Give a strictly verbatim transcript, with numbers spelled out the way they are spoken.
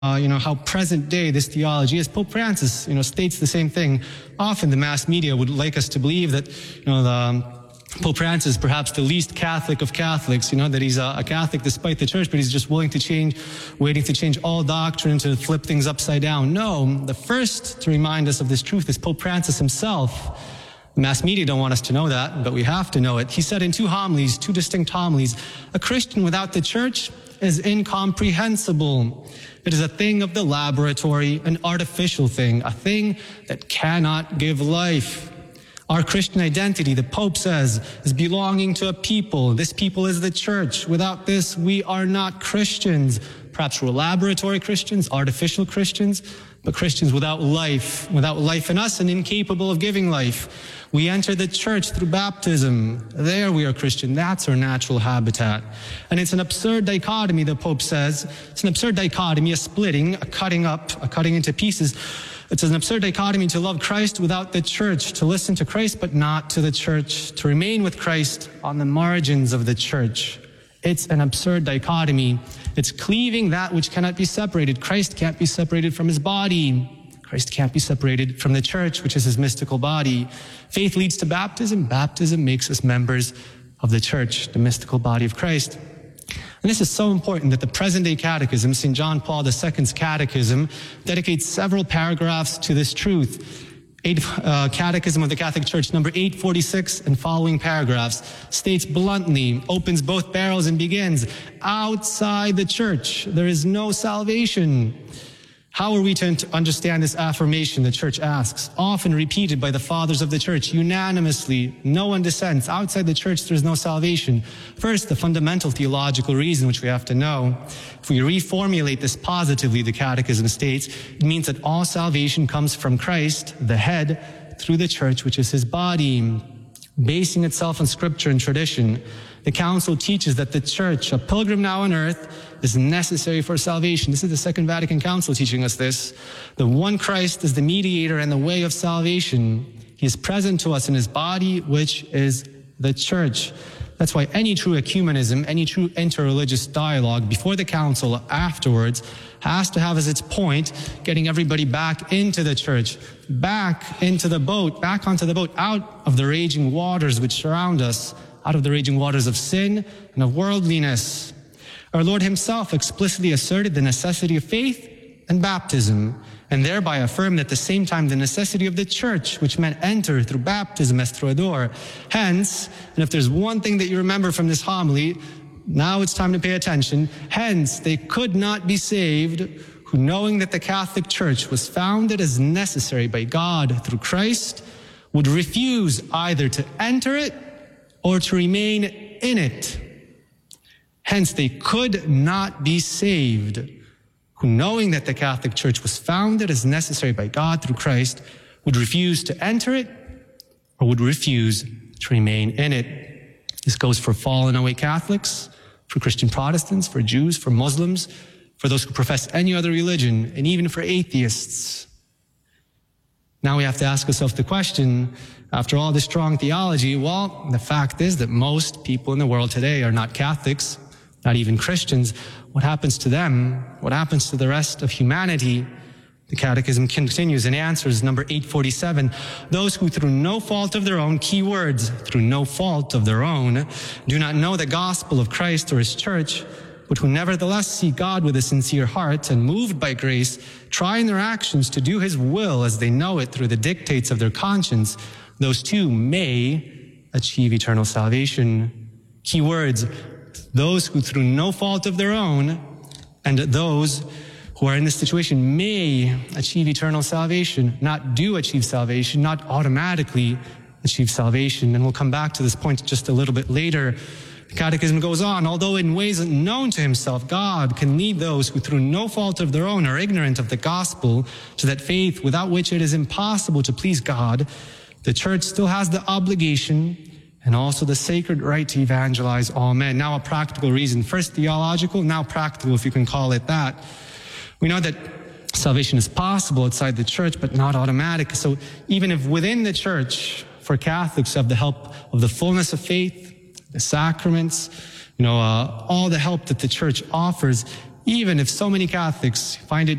Uh, you know, how present day this theology is. Pope Francis, you know, states the same thing. Often the mass media would like us to believe that, you know, the, um, Pope Francis is perhaps the least Catholic of Catholics, you know, that he's a, a Catholic despite the church, but he's just willing to change, waiting to change all doctrine, to flip things upside down. No, the first to remind us of this truth is Pope Francis himself. The mass media don't want us to know that, but we have to know it. He said in two homilies, two distinct homilies, a Christian without the church is incomprehensible. It is a thing of the laboratory, an artificial thing, a thing that cannot give life. Our Christian identity, the Pope says, is belonging to a people. This people is the church. Without this, we are not Christians. Perhaps we're laboratory Christians, artificial Christians, but Christians without life, without life in us and incapable of giving life. We enter the church through baptism. There we are Christian. That's our natural habitat. And it's an absurd dichotomy, the Pope says. It's an absurd dichotomy, a splitting, a cutting up, a cutting into pieces. It's an absurd dichotomy to love Christ without the church, to listen to Christ but not to the church, to remain with Christ on the margins of the church. It's an absurd dichotomy. It's cleaving that which cannot be separated. Christ can't be separated from his body. Christ can't be separated from the church, which is his mystical body. Faith leads to baptism. Baptism makes us members of the church, the mystical body of Christ. And this is so important that the present-day catechism, Saint John Paul the Second's catechism, dedicates several paragraphs to this truth. Eight, uh, Catechism of the Catholic Church, number eight forty-six and following paragraphs, states bluntly, opens both barrels and begins, outside the church, there is no salvation. How are we to understand this affirmation, the church asks, often repeated by the fathers of the church, unanimously, no one dissents. Outside the church, there's no salvation. First, the fundamental theological reason, which we have to know. If we reformulate this positively, the Catechism states, it means that all salvation comes from Christ, the head, through the church, which is his body. Basing itself on scripture and tradition, the Council teaches that the church, a pilgrim now on earth, is necessary for salvation. This is the Second Vatican Council teaching us this. The one Christ is the mediator and the way of salvation. He is present to us in his body, which is the church. That's why any true ecumenism, any true interreligious dialogue before the Council, afterwards, has to have as its point getting everybody back into the church, back into the boat, back onto the boat, out of the raging waters which surround us, out of the raging waters of sin and of worldliness. Our Lord himself explicitly asserted the necessity of faith and baptism, and thereby affirmed at the same time the necessity of the church, which meant enter through baptism as through a door. Hence, and if there's one thing that you remember from this homily, now it's time to pay attention. Hence, they could not be saved who, knowing that the Catholic Church was founded as necessary by God through Christ, would refuse either to enter it or to remain in it. Hence, they could not be saved who, knowing that the Catholic Church was founded as necessary by God through Christ, would refuse to enter it or would refuse to remain in it. This goes for fallen away Catholics, for Christian Protestants, for Jews, for Muslims, for those who profess any other religion, and even for atheists. Now we have to ask ourselves the question, after all this strong theology, well, the fact is that most people in the world today are not Catholics, not even Christians. What happens to them? What happens to the rest of humanity? The Catechism continues and answers number eight forty-seven. Those who through no fault of their own, key words, through no fault of their own, do not know the gospel of Christ or his church, but who nevertheless seek God with a sincere heart and moved by grace, try in their actions to do his will as they know it through the dictates of their conscience, those too may achieve eternal salvation. Key words, those who through no fault of their own, and those who are in this situation may achieve eternal salvation, not do achieve salvation, not automatically achieve salvation. And we'll come back to this point just a little bit later. The Catechism goes on, although in ways unknown to himself, God can lead those who through no fault of their own are ignorant of the gospel to that faith without which it is impossible to please God. The church still has the obligation and also the sacred right to evangelize all men. Now a practical reason. First theological, now practical, if you can call it that. We know that salvation is possible outside the church, but not automatic. So even if within the church, for Catholics, have the help of the fullness of faith, the sacraments, you know, uh, all the help that the church offers, even if so many Catholics find it